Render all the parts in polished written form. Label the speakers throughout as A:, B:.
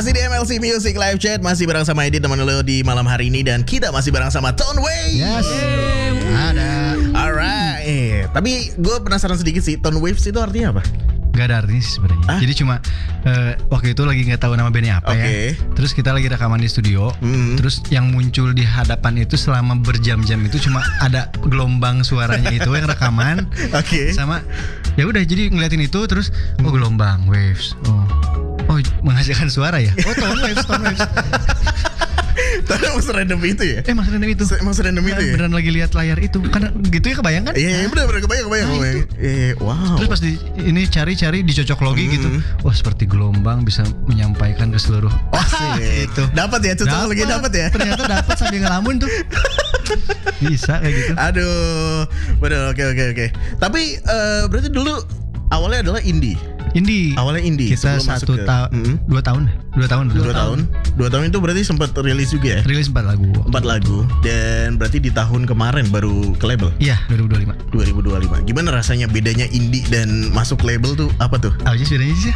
A: Masih di MLC Music Live Chat, masih bareng sama Edi teman lo di malam hari ini, dan kita masih bareng sama Tone Wave.
B: Yes. Ada.
A: Alright. Tapi gue penasaran sedikit sih, Tone Waves itu artinya apa?
B: Gak ada artinya sih sebenarnya. Jadi cuma waktu itu lagi nggak tahu nama bandnya apa ya. Terus kita lagi rekaman di studio. Terus yang muncul di hadapan itu selama berjam-jam itu cuma ada gelombang suaranya itu yang rekaman. Sama ya udah, jadi ngeliatin itu terus gelombang waves. Oh menghasilkan suara ya. Tone waves.
A: Tapi emang serandom itu ya?
B: Emang serandom itu. Beneran lagi lihat layar itu. Karena gitu ya, kebayang kan?
A: Iya bener kebayang. Wow.
B: Terus pas ini cari dicocok logi gitu. Wah, seperti gelombang bisa menyampaikan ke seluruh.
A: Itu. Dapat ya, cocok logi dapat ya.
B: Ternyata dapat sambil ngelamun tuh. Bisa kayak gitu.
A: Aduh. Bener, oke. Tapi berarti dulu awalnya adalah indie. Awalnya indie.
B: Kita 2 tahun. 2
A: tahun itu berarti sempat rilis juga ya?
B: Rilis 4 lagu.
A: 4 lagu. Dan berarti di tahun kemarin baru ke label?
B: Iya, 2025.
A: Gimana rasanya bedanya indie dan masuk label tuh, apa tuh?
B: Apa sih bedanya sih?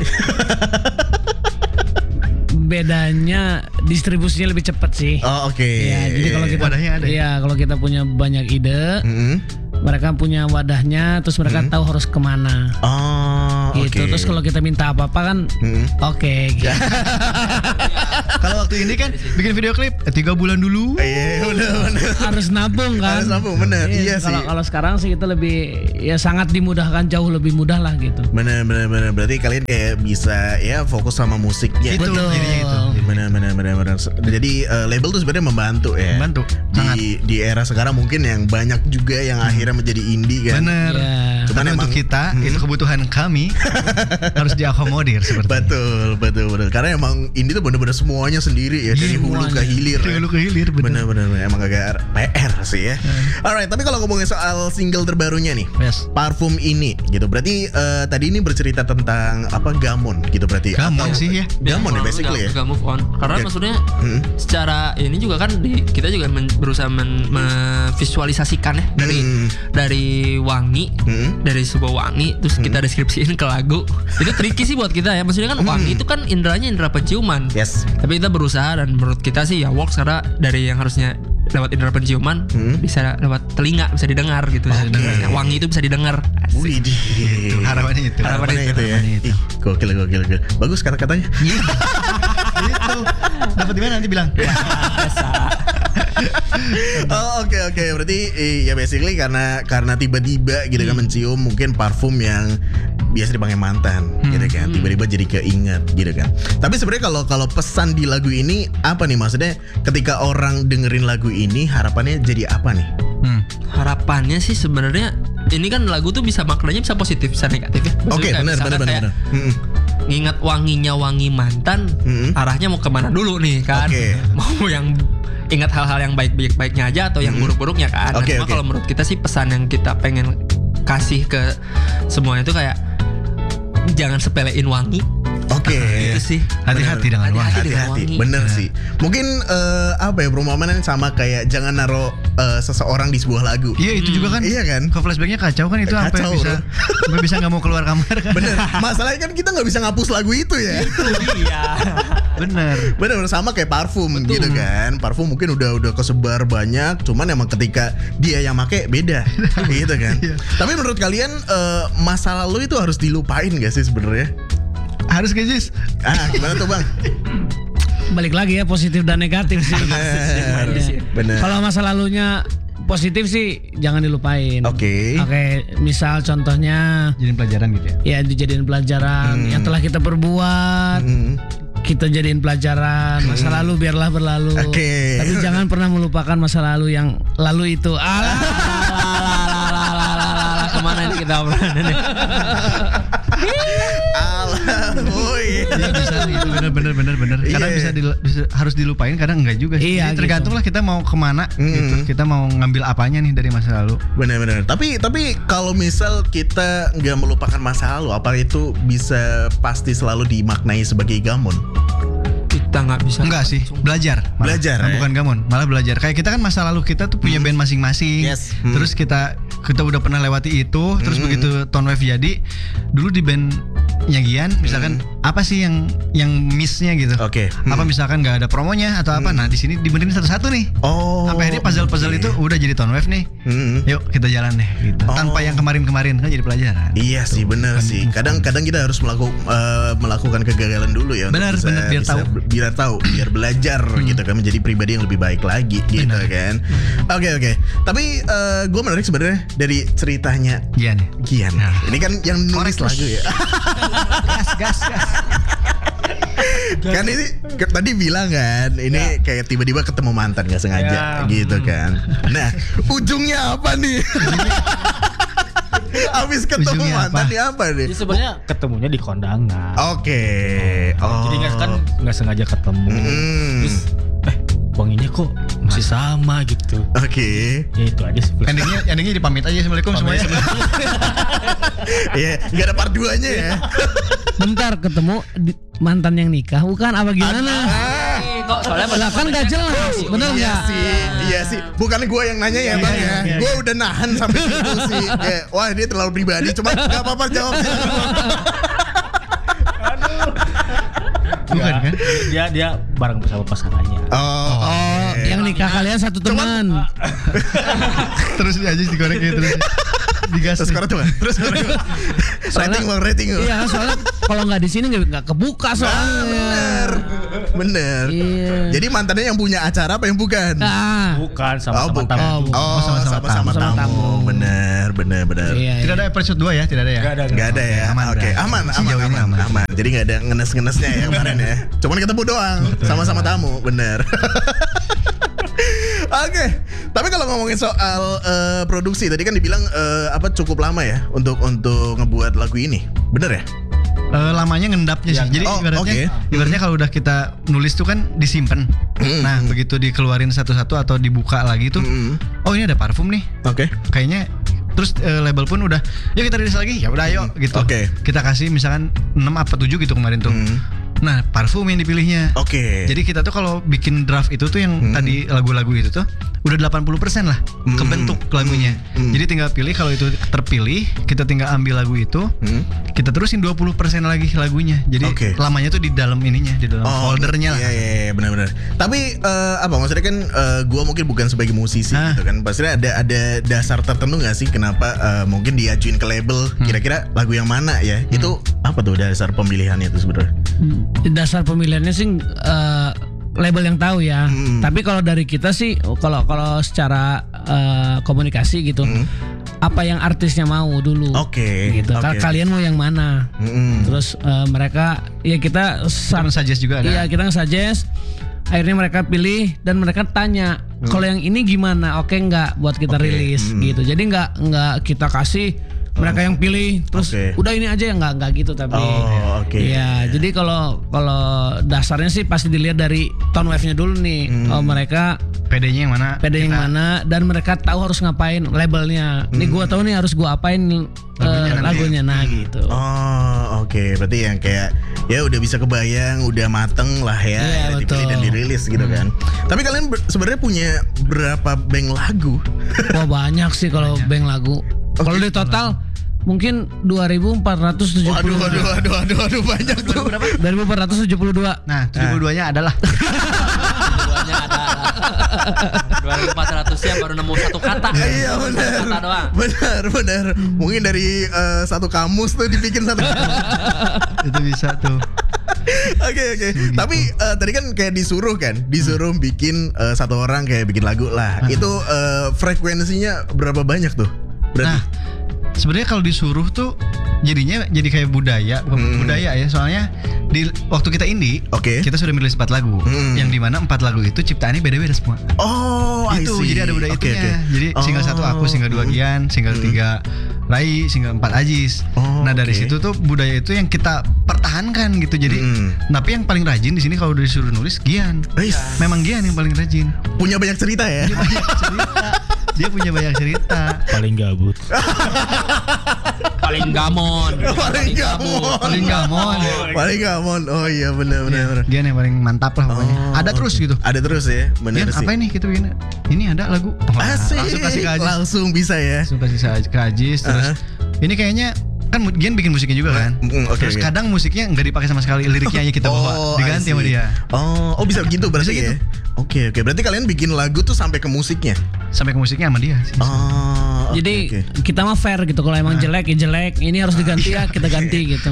C: Bedanya distribusinya lebih cepat sih.
A: Oh, oke.
C: Ya, jadi kalau kita
B: wadahnya ada.
C: Iya, kalau kita punya banyak ide, mereka punya wadahnya, terus mereka tahu harus kemana.
A: Oh,
C: gitu.
A: Okay.
C: Terus kalau kita minta apa-apa kan, gitu.
B: Kalau waktu ini kan bikin video klip 3 bulan dulu.
A: Iya, benar.
C: Harus nabung kan.
A: Harus nabung, benar. Iya sih.
C: Kalau sekarang sih kita lebih, ya sangat dimudahkan, jauh lebih mudah lah gitu.
A: Benar. Berarti kalian kayak bisa ya fokus sama musiknya.
B: Betul.
A: Benar. Jadi label tuh sebenarnya membantu ya.
B: Membantu. Sangat.
A: Di era sekarang mungkin yang banyak juga yang akhirnya menjadi indie kan.
B: Bener.
C: Yeah.
B: Cuman untuk kita itu kebutuhan kami harus diakomodir seperti
A: Betul. Karena emang indie tuh bener-bener semuanya sendiri ya, dari hulu ke hilir. Bener. Emang agak PR sih ya. Alright, tapi kalau ngomongin soal single terbarunya nih, Parfum ini gitu. Berarti tadi ini bercerita tentang apa, Gamon gitu berarti.
B: Gamon sih ya.
A: Gamon ya basically ya.
D: Gak move on. Karena maksudnya secara ini juga kan kita juga berusaha memvisualisasikan ya dari wangi, dari sebuah wangi terus kita deskripsiin ke lagu. Itu tricky sih buat kita ya. Maksudnya kan wangi itu kan indranya indera penciuman.
A: Yes.
D: Tapi kita berusaha, dan menurut kita sih ya works, karena dari yang harusnya lewat indera penciuman bisa lewat telinga, bisa didengar gitu. Wangi itu bisa didengar.
A: Wih,
B: Harapannya itu
A: ya. Ih, gokil. Bagus kata-katanya.
B: Itu dapat di mana nanti bilang.
A: Oh, oke. Berarti ya basically karena tiba-tiba gitu kan mencium mungkin parfum yang biasa dipakai mantan gitu kan. Tiba-tiba jadi keinget gitu kan. Tapi sebenarnya kalau pesan di lagu ini apa nih, maksudnya ketika orang dengerin lagu ini harapannya jadi apa nih?
D: Harapannya sih sebenarnya ini kan lagu tuh bisa maknanya bisa positif, bisa negatif ya.
A: Oke, benar.
D: Ngingat wangi mantan, arahnya mau kemana dulu nih kan? Mau yang ingat hal-hal yang baik-baiknya aja atau yang buruk-buruknya kan? Cuma kalau menurut kita sih pesan yang kita pengen kasih ke semuanya itu kayak jangan sepelein wangi. Itu sih.
B: Hati-hati dengan wangi.
A: Hati-hati. Bener sih. Mungkin apa ya, perumpamaan sama kayak jangan naruh seseorang di sebuah lagu.
B: Iya, itu juga kan.
A: Iya kan.
B: Ke flashbacknya kacau kan itu, sampai bisa nggak mau keluar kamar kan.
A: Bener. Masalahnya kan kita nggak bisa ngapus lagu itu ya.
D: Iya.
A: Bener sama kayak parfum. Betul. Gitu kan. Parfum mungkin udah kesebar banyak, cuman emang ketika dia yang make beda. Gitu kan. Tapi menurut kalian masa lalu itu harus dilupain gak sih sebenarnya?
B: Harus gak sih?
A: Gimana tuh Bang?
C: Balik lagi ya, positif dan negatif sih.
A: Bener.
C: Kalau masa lalunya positif sih jangan dilupain. Oke, misal contohnya
B: jadiin pelajaran gitu ya.
C: Ya, dijadiin pelajaran yang telah kita perbuat. Kita jadiin pelajaran. Masa lalu biarlah berlalu. Tapi jangan pernah melupakan masa lalu yang lalu itu.
D: Kemana ini kita obrolan?
B: Iya, bisa itu bener. Kadang bisa harus dilupain, kadang enggak juga.
C: Iya,
B: jadi tergantung lah kita mau kemana gitu. Kita mau ngambil apanya nih dari masa lalu.
A: Bener. Tapi kalau misal kita nggak melupakan masa lalu, apa itu bisa pasti selalu dimaknai sebagai gamon?
D: Kita nggak bisa.
B: Enggak sih, belajar. Bukan gamon, malah belajar. Kayak kita kan masa lalu kita tuh punya band masing-masing. Terus kita udah pernah lewati itu. Terus begitu Tone Wave jadi, dulu di band nyagian misalkan apa sih yang missnya gitu.
A: Oke.
B: Apa misalkan nggak ada promonya atau apa. Nah di sini dibenerin satu-satu nih. Sampai ini puzzle itu udah jadi Tone Wave nih. Yuk kita jalan deh gitu. Tanpa yang kemarin-kemarin kan jadi pelajaran.
A: Iya sih, bener sih. Kadang-kadang kita harus melakukan kegagalan dulu ya.
B: Benar, biar tahu, biar belajar
A: gitu kan, menjadi pribadi yang lebih baik lagi gitu kan. Oke. Tapi gue menarik sebenarnya dari ceritanya Gian. Nah. Ini kan yang nulis lagu ya.
B: Gas.
A: Kan ini tadi bilang kan, ini kayak tiba-tiba ketemu mantan gak sengaja gitu kan. Nah, ujungnya apa nih? Abis ketemu mantan apa nih?
E: Jadi sebenarnya ketemunya di kondangan.
A: Oke.
E: Jadi nggak sengaja ketemu. Terus wanginya kok masih sama gitu.
A: Oke.
E: Ya itu aja sih.
B: Endingnya dipamit aja. Assalamualaikum semuanya.
A: Iya, nggak ada part 2-nya ya.
C: Bentar, ketemu mantan yang nikah bukan apa gimana?
D: Kok soalnya
C: kan gak jelas, bener nggak?
A: Iya sih. Bukan gue yang nanya ya bang ya. Gue udah nahan sampai situ sih. Kayak, wah ini terlalu pribadi. Cuma nggak apa-apa jawabnya.
E: Bukan kan? Dia bareng bersama pasangannya.
C: Yang nikah kalian satu teman.
B: Terus aja digoreng gitu terus. Digas.
A: Terus rating.
C: Iya, soalnya kalau nggak di sini nggak kebuka soalnya.
A: Bener.
C: Iya.
A: Jadi mantannya yang punya acara apa yang bukan?
E: Bukan, sama-sama tamu.
A: Sama-sama tamu. Bener.
B: Tidak ada episode 2 ya, tidak ada ya?
A: Nggak ada ya. Oke, aman. Jadi nggak ada ngenes-ngenesnya ya kemarin ya. Cuman ketemu doang, sama-sama tamu, bener. Oke, tapi kalau ngomongin soal produksi tadi kan dibilang cukup lama ya untuk ngebuat lagu ini, bener ya?
B: Lamanya ngendapnya sih. Jadi ibaratnya kalau udah kita nulis tuh kan disimpan. Nah begitu dikeluarin satu-satu atau dibuka lagi tuh, oh ini ada parfum nih. Oke. Kayaknya terus label pun udah, yuk kita rilis lagi. Ya udah ayo gitu. Kita kasih misalkan 6 apa 7 gitu kemarin tuh. Nah parfum yang dipilihnya. Jadi kita tuh kalau bikin draft itu tuh yang tadi lagu-lagu itu tuh udah 80% lah kebentuk lagunya. Jadi tinggal pilih, kalau itu terpilih kita tinggal ambil lagu itu, kita terusin 20% lagi lagunya. Jadi lamanya tuh di dalam ininya, di dalam foldernya lah.
A: Iya benar-benar. Tapi maksudnya kan gue mungkin bukan sebagai musisi gitu kan. Pasti ada dasar tertentu nggak sih kenapa mungkin diajuin ke label kira-kira lagu yang mana ya? Itu apa tuh dasar pemilihannya itu sebenarnya?
C: Dasar pemilihannya sih label yang tahu ya. Tapi kalau dari kita sih, kalau secara komunikasi gitu, apa yang artisnya mau dulu. Gitu. Kalian mau yang mana? Terus mereka, ya kita
B: suggest juga ada.
C: Iya, kita nge-suggest. Akhirnya mereka pilih dan mereka tanya, kalau yang ini gimana? Oke nggak buat kita rilis gitu. Jadi nggak kita kasih, mereka yang pilih terus udah ini aja ya, nggak gitu. Tapi ya jadi kalau dasarnya sih pasti dilihat dari tone wave-nya dulu nih. Mereka
B: PD-nya yang mana,
C: dan mereka tahu harus ngapain labelnya. Nih gue tahu nih harus gue apain lagunya gitu.
A: Berarti yang kayak ya udah bisa kebayang, udah mateng lah ya, dipilih dan dirilis gitu kan. Tapi kalian sebenarnya punya berapa bank lagu?
C: Wah banyak sih kalau bank lagu. Kalau di total mungkin 2.472.
A: Waduh banyak tuh.
C: 2.472.
B: Nah 72-nya adalah
D: 2.400 ya baru nemu satu kata.
A: Iya benar.
D: Kata doang.
A: Benar. Mungkin dari satu kamus tuh dibikin satu.
B: Itu bisa tuh.
A: Oke. Tapi tadi kan kayak disuruh bikin satu orang kayak bikin lagu lah. Itu frekuensinya berapa banyak tuh? Berarti?
B: Nah, sebenarnya kalau disuruh tuh jadinya jadi kayak budaya ya, soalnya di waktu kita indie, kita sudah merilis 4 lagu, yang dimana 4 lagu itu ciptaannya beda-beda semua. Itu jadi ada budaya itunya. Jadi single 1 aku, single 2 Gian, single 3 Rai, single 4 Ajis. Nah dari situ tuh budaya itu yang kita pertahankan gitu. Jadi tapi yang paling rajin di sini kalau disuruh nulis Gian. Memang Gian yang paling rajin.
A: Punya banyak cerita ya.
B: Dia punya banyak cerita.
E: Paling gabut.
D: Paling gamon.
A: Oh iya benar.
B: Dia yang paling mantap lah pokoknya. Ada terus gitu.
A: Ada terus ya. Benar sih.
B: Apa ini gitu ini? Ini ada lagu.
A: Asik. Langsung bisa ya.
B: Langsung kasih ke Ajis terus. Ini kayaknya kan Gian bikin musiknya juga kan. Terus kadang musiknya nggak dipakai sama sekali, liriknya aja kita bawa, diganti sama dia.
A: Oh bisa gitu berarti ya. Oke, berarti kalian bikin lagu tuh sampai ke musiknya.
B: Sampai ke musiknya sama dia sih.
C: Jadi kita mah fair gitu, kalau emang jelek ya jelek, ini harus diganti ya kita ganti gitu.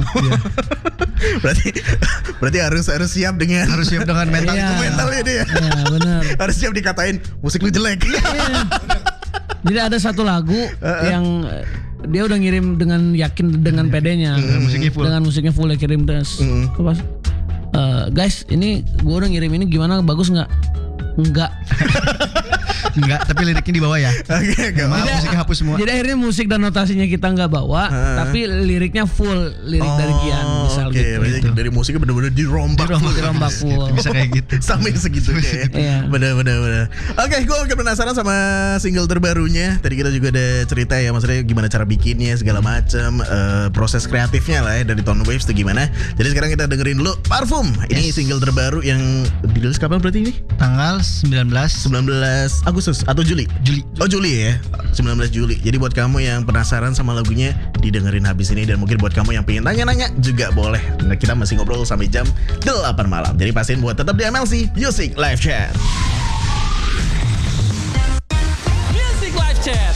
A: berarti harus siap dengan mental itu mentalnya dia.
C: Iya, benar.
A: Harus siap dikatain musik lu jelek.
C: Jadi ada satu lagu yang dia udah ngirim dengan yakin dengan PD-nya, dengan musiknya full dia kirim terus. Guys, ini gue udah ngirim ini gimana, bagus nggak?
B: Enggak, tapi liriknya dibawa ya.
A: Oke,
B: maaf, musiknya hapus semua.
C: Jadi akhirnya musik dan notasinya kita nggak bawa, tapi liriknya full, lirik dari Gian misal gitu.
A: Dari musiknya benar-benar dirombak
C: full.
B: Bisa kayak gitu.
A: Sampai segitu ya. Benar. Oke, gue makin penasaran sama single terbarunya. Tadi kita juga ada cerita ya, maksudnya gimana cara bikinnya segala macam, proses kreatifnya lah ya dari Tone Waves itu gimana. Jadi sekarang kita dengerin dulu Parfum. Ini single terbaru yang dirilis kapan berarti ini?
B: Tanggal 19
A: Agustus atau Juli? Oh Juli ya, 19 Juli. Jadi buat kamu yang penasaran sama lagunya, didengerin habis ini. Dan mungkin buat kamu yang pengen nanya-nanya juga boleh. Nah, kita masih ngobrol sampai jam 8 malam. Jadi pastiin buat tetap di MLC Music Live Chat.
F: Music Live Chat.